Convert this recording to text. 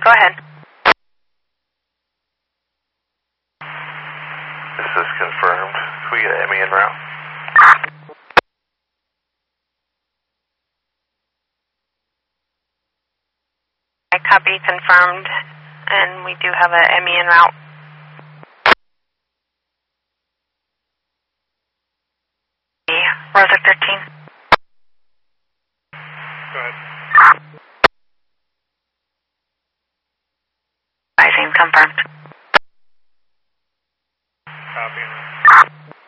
go ahead. This is confirmed. Can we get an ME en route? I copy, confirmed, and we do have a ME en route. Rosa 13. Go ahead. Rising confirmed.